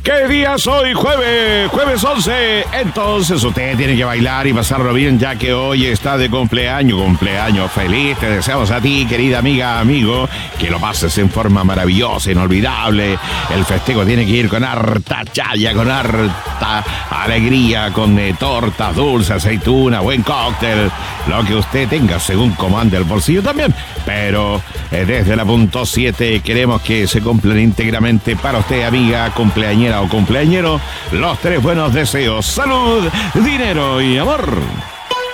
¿Qué día es hoy? Jueves 11. Entonces usted tiene que bailar y pasarlo bien, ya que hoy está de cumpleaños. Cumpleaños feliz. Te deseamos a ti, querida amiga, amigo, que lo pases en forma maravillosa, inolvidable. El festejo tiene que ir con harta chaya, con harta alegría, con tortas, dulces, aceituna, buen cóctel, lo que usted tenga según comande el bolsillo también. Pero desde la punto 7 queremos que se cumplan íntegramente para usted, amiga, cumpleañera o cumpleañero, los 3 buenos deseos: salud, dinero y amor.